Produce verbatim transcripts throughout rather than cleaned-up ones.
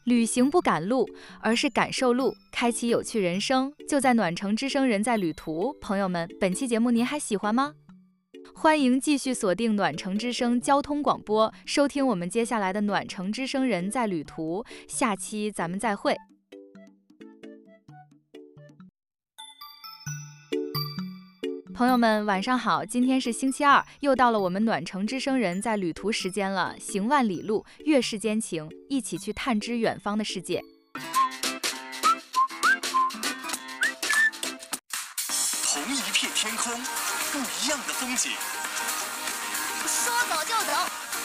旅行不赶路，而是感受路，开启有趣人生。就在暖城之声，人在旅途。朋友们，本期节目您还喜欢吗？欢迎继续锁定暖城之声交通广播，收听我们接下来的暖城之声人在旅途。下期咱们再会。朋友们晚上好，今天是星期二，又到了我们暖城之声人在旅途时间了。行万里路，越世间情，一起去探知远方的世界。 同一片天空，不一样的风景。 说走就走。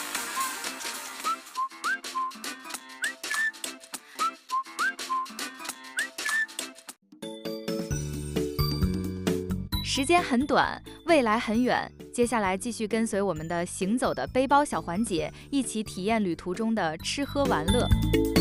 时间很短，未来很远。接下来继续跟随我们的行走的背包小环节，一起体验旅途中的吃喝玩乐。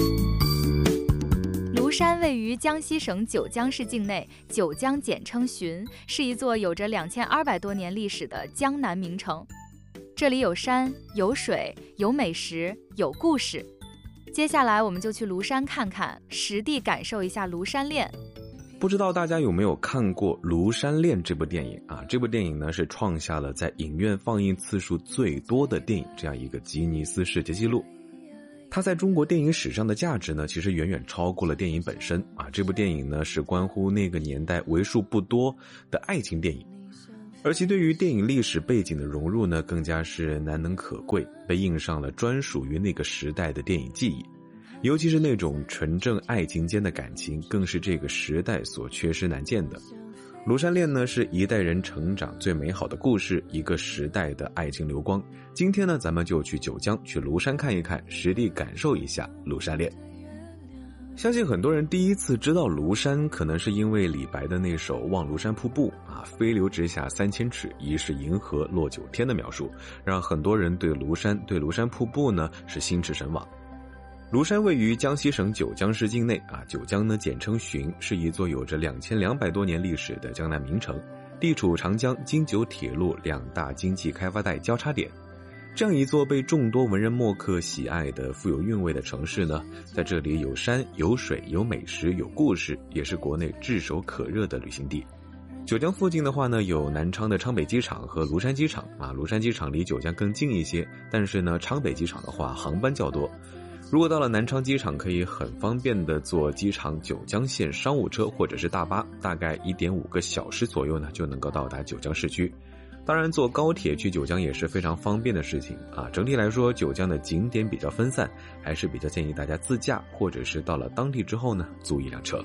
庐山位于江西省九江市境内，九江简称浔，是一座有着两千二百多年历史的江南名城。这里有山，有水，有美食，有故事。接下来我们就去庐山看看，实地感受一下庐山恋。 不知道大家有没有看过《庐山恋》这部电影啊？这部电影呢是创下了在影院放映次数最多的电影这样一个吉尼斯世界纪录。它在中国电影史上的价值呢，其实远远超过了电影本身啊。这部电影呢是关乎那个年代为数不多的爱情电影，而其对于电影历史背景的融入呢，更加是难能可贵，被印上了专属于那个时代的电影记忆。尤其是那种纯正爱情间的感情，更是这个时代所缺失难见的。庐山恋呢，是一代人成长最美好的故事，一个时代的爱情流光。今天呢，咱们就去九江，去庐山看一看，实地感受一下庐山恋。相信很多人第一次知道庐山，可能是因为李白的那首《望庐山瀑布》啊，飞流直下三千尺，疑是银河落九天的描述，让很多人对庐山、对庐山瀑布呢是心驰神往。庐山位于江西省九江市境内啊，九江呢简称浔，是一座有着两千两百多年历史的江南名城，地处长江、京九铁路两大经济开发带交叉点。这样一座被众多文人墨客喜爱的富有韵味的城市呢，在这里有山、有水、有美食、有故事，也是国内炙手可热的旅行地。九江附近的话呢，有南昌的昌北机场和庐山机场啊，庐山机场离九江更近一些，但是呢，昌北机场的话航班较多。如果到了南昌机场，可以很方便的坐机场九江线商务车或者是大巴，大概 一点五个小时左右呢，就能够到达九江市区。当然坐高铁去九江也是非常方便的事情啊。整体来说，九江的景点比较分散，还是比较建议大家自驾，或者是到了当地之后呢，租一辆车。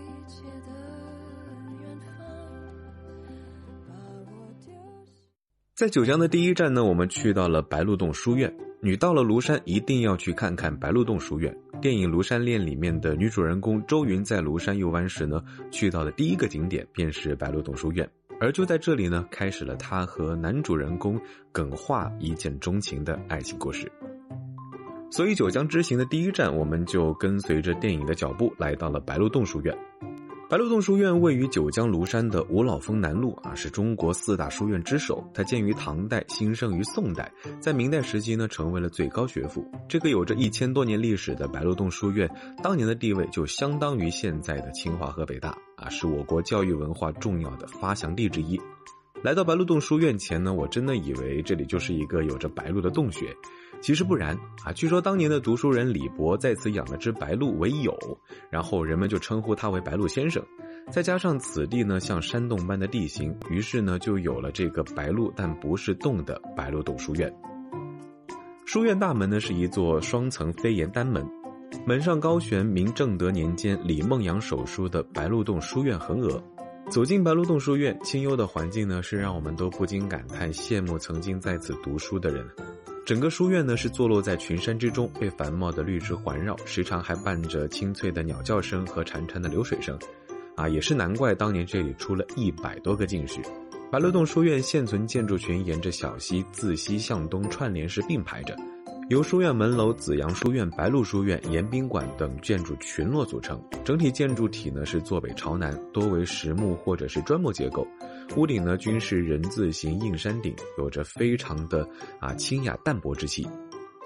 在九江的第一站呢，我们去到了白鹿洞书院。你到了庐山一定要去看看白鹿洞书院。电影《庐山恋》里面的女主人公周云在庐山游玩时呢，去到的第一个景点便是白鹿洞书院，而就在这里呢，开始了她和男主人公耿化一见钟情的爱情故事。所以九江之行的第一站，我们就跟随着电影的脚步来到了白鹿洞书院。白鹿洞书院位于九江庐山的五老峰南麓啊，是中国四大书院之首。它建于唐代，兴盛于宋代，在明代时期呢，成为了最高学府。这个有着一千多年历史的白鹿洞书院，当年的地位就相当于现在的清华和北大啊，是我国教育文化重要的发祥地之一。来到白鹿洞书院前呢，我真的以为这里就是一个有着白鹿的洞穴，其实不然啊。据说当年的读书人李博在此养了只白鹿为友，然后人们就称呼他为白鹿先生。再加上此地呢像山洞般的地形，于是呢就有了这个白鹿但不是洞的白鹿洞书院。书院大门呢是一座双层飞檐单门，门上高悬明正德年间李梦阳手书的白鹿洞书院横额。走进白鹿洞书院，清幽的环境呢是让我们都不禁感叹羡慕曾经在此读书的人。整个书院呢是坐落在群山之中，被繁茂的绿植环绕，时常还伴着清脆的鸟叫声和潺潺的流水声啊，也是难怪当年这里出了一百多个进士。白鹿洞书院现存建筑群沿着小溪自西向东串联式并排着，由书院门楼、紫阳书院、白鹿书院、延宾馆等建筑群落组成。整体建筑体呢是坐北朝南，多为实木或者是砖木结构，屋顶呢均是人字形硬山顶，有着非常的啊清雅淡泊之气。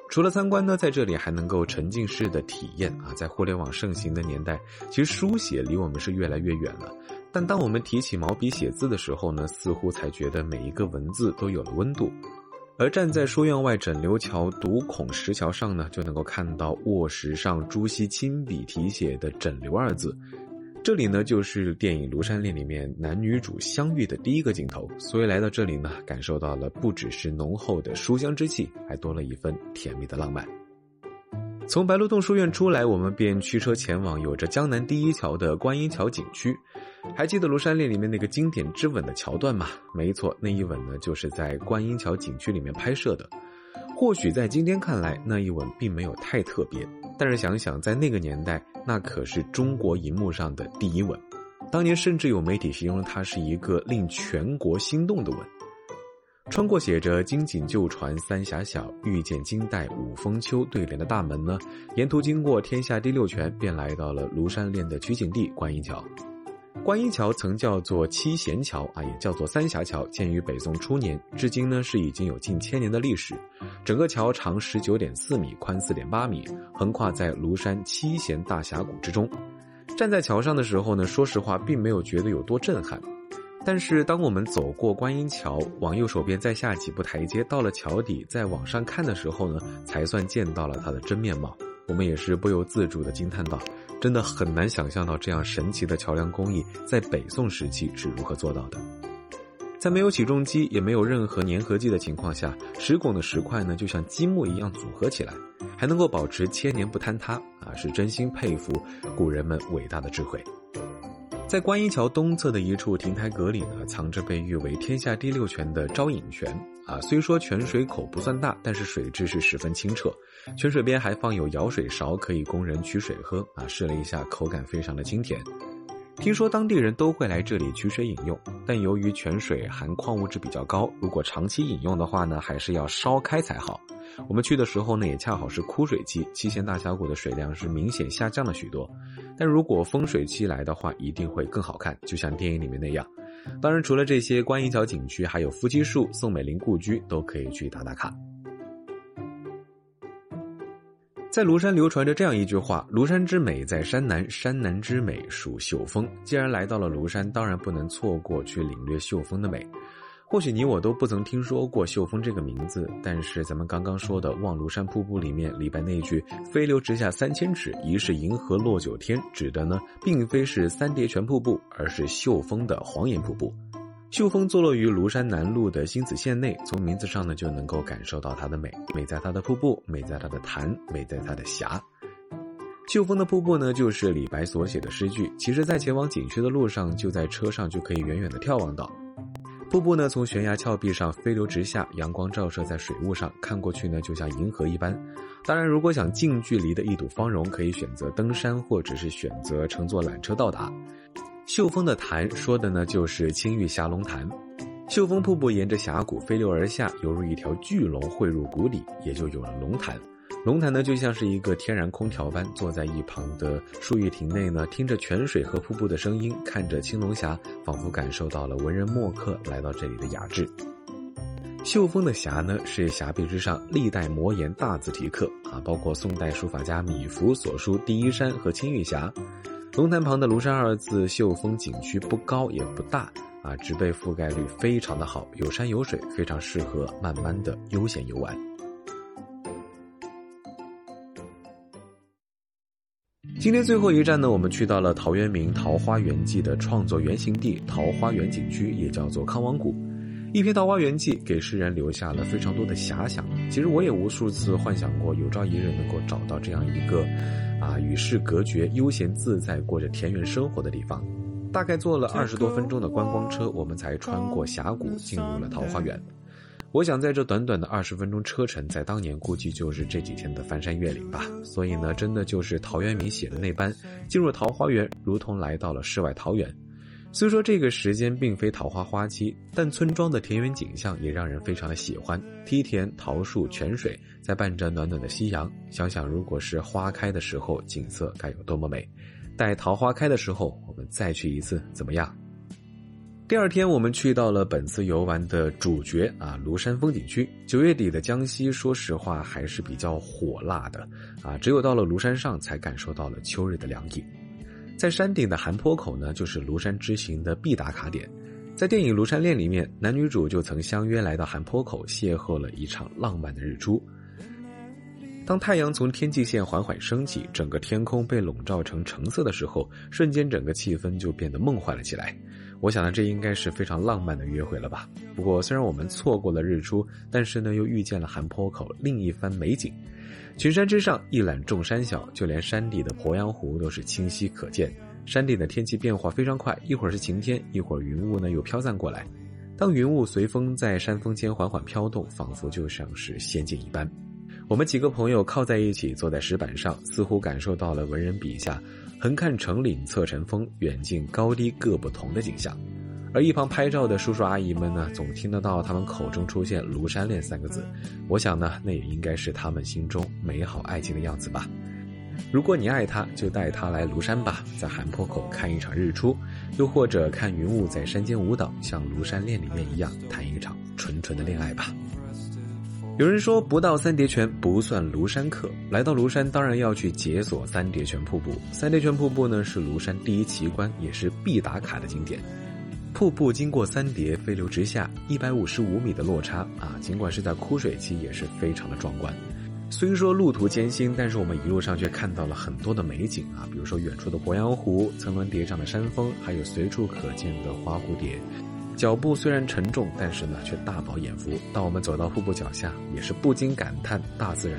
除了参观呢，在这里还能够沉浸式的体验啊，在互联网盛行的年代，其实书写离我们是越来越远了。但当我们提起毛笔写字的时候呢，似乎才觉得每一个文字都有了温度。而站在书院外枕流桥独孔石桥上呢，就能够看到卧石上朱熹亲笔题写的枕流二字。这里呢，就是电影《庐山恋》里面男女主相遇的第一个镜头，所以来到这里呢，感受到了不只是浓厚的书香之气，还多了一份甜蜜的浪漫。从白鹿洞书院出来，我们便驱车前往有着江南第一桥的观音桥景区。还记得《庐山恋》里面那个经典之吻的桥段吗？没错，那一吻呢，就是在观音桥景区里面拍摄的。或许在今天看来，那一吻并没有太特别，但是想想在那个年代，那可是中国荧幕上的第一吻。当年甚至有媒体形容它是一个令全国心动的吻。穿过写着金锦旧船三峡小，遇见金带五峰秋对联的大门呢，沿途经过天下第六泉，便来到了庐山恋的取景地观音桥。观音桥曾叫做七贤桥啊，也叫做三峡桥，建于北宋初年，至今呢是已经有近千年的历史。整个桥长 十九点四米，宽 四点八米，横跨在庐山七贤大峡谷之中。站在桥上的时候呢，说实话并没有觉得有多震撼。但是当我们走过观音桥，往右手边再下几步台阶，到了桥底，再往上看的时候呢，才算见到了它的真面貌。我们也是不由自主地惊叹道，真的很难想象到这样神奇的桥梁工艺在北宋时期是如何做到的。在没有起重机也没有任何粘合剂的情况下，石拱的石块呢就像积木一样组合起来，还能够保持千年不坍塌啊，是真心佩服古人们伟大的智慧。在观音桥东侧的一处亭台阁里呢，藏着被誉为天下第六泉的招引泉啊。虽说泉水口不算大，但是水质是十分清澈。泉水边还放有舀水勺，可以供人取水喝啊。试了一下，口感非常的清甜。听说当地人都会来这里取水饮用，但由于泉水含矿物质比较高，如果长期饮用的话呢，还是要烧开才好。我们去的时候呢，也恰好是枯水期，七贤大峡谷的水量是明显下降了许多。但如果丰水期来的话，一定会更好看，就像电影里面那样。当然，除了这些观音桥景区，还有夫妻树、宋美龄故居都可以去打打卡。在庐山流传着这样一句话：庐山之美在山南，山南之美属秀峰。既然来到了庐山，当然不能错过去领略秀峰的美。或许你我都不曾听说过秀峰这个名字，但是咱们刚刚说的望庐山瀑布里面李白那句飞流直下三千尺，疑是银河落九天，指的呢并非是三叠泉瀑布，而是秀峰的黄岩瀑布。秀峰坐落于庐山南麓的新子县内，从名字上呢就能够感受到它的美，美在它的瀑布，美在它的潭，美在它的峡。秀峰的瀑布呢，就是李白所写的诗句，其实在前往景区的路上，就在车上就可以远远地眺望到。瀑布呢从悬崖峭壁上飞流直下，阳光照射在水雾上，看过去呢就像银河一般。当然如果想近距离的一睹芳容，可以选择登山，或者是选择乘坐缆车到达。秀峰的潭说的呢就是青玉峡龙潭。秀峰瀑布沿着峡谷飞流而下，犹如一条巨龙汇入谷底，也就有了龙潭。龙潭呢就像是一个天然空调般，坐在一旁的树玉亭内呢，听着泉水和瀑布的声音，看着青龙峡，仿佛感受到了文人墨客来到这里的雅致。秀峰的峡呢是峡壁之上历代摩岩大字题刻啊，包括宋代书法家米芾所书第一山和青玉峡。龙潭旁的庐山二字秀峰景区不高也不大啊，植被覆盖率非常的好，有山有水，非常适合慢慢的悠闲游玩。今天最后一站呢，我们去到了陶渊明《桃花源记》的创作原型地桃花源景区，也叫做康王谷。一篇《桃花源记》给诗人留下了非常多的遐想。其实我也无数次幻想过，有朝一日能够找到这样一个啊与世隔绝、悠闲自在、过着田园生活的地方。大概坐了二十多分钟的观光车，我们才穿过峡谷，进入了桃花源。我想在这短短的二十分钟车程，在当年估计就是这几天的翻山越岭吧。所以呢，真的就是陶渊明写的那般，进入桃花源如同来到了世外桃源。虽说这个时间并非桃花花期，但村庄的田园景象也让人非常的喜欢。梯田、桃树、泉水，再伴着暖暖的夕阳，想想如果是花开的时候，景色该有多么美。待桃花开的时候，我们再去一次，怎么样？ 第二天我们去到了本次游玩的主角啊，庐山风景区。九月底的江西说实话还是比较火辣的啊，只有到了庐山上才感受到了秋日的凉意。在山顶的寒坡口呢，就是庐山之行的必打卡点。在电影《庐山恋》里面，男女主就曾相约来到寒坡口，邂逅了一场浪漫的日出。当太阳从天际线缓缓升起，整个天空被笼罩成橙色的时候，瞬间整个气氛就变得梦幻了起来。我想呢，这应该是非常浪漫的约会了吧。不过虽然我们错过了日出，但是呢又遇见了寒坡口另一番美景。群山之上一览众山小，就连山底的鄱阳湖都是清晰可见。山顶的天气变化非常快，一会儿是晴天，一会儿云雾呢又飘散过来。当云雾随风在山峰间缓缓飘动，仿佛就像是仙境一般。我们几个朋友靠在一起，坐在石板上，似乎感受到了文人笔下横看成岭侧成峰，远近高低各不同的景象。而一旁拍照的叔叔阿姨们呢，总听得到他们口中出现庐山恋三个字。我想呢，那也应该是他们心中美好爱情的样子吧。如果你爱他，就带他来庐山吧，在寒坡口看一场日出，又或者看云雾在山间舞蹈，像庐山恋里面一样谈一场纯纯的恋爱吧。有人说不到三叠泉不算庐山客，来到庐山当然要去解锁三叠泉瀑布。三叠泉瀑布呢是庐山第一奇观，也是必打卡的景点。瀑布经过三叠飞流直下，一百五十五米的落差啊，尽管是在枯水期也是非常的壮观。虽说路途艰辛，但是我们一路上却看到了很多的美景啊，比如说远处的鄱阳湖，层峦叠嶂的山峰，还有随处可见的花蝴蝶。脚步虽然沉重，但是呢却大饱眼福。当我们走到瀑布脚下，也是不禁感叹大自然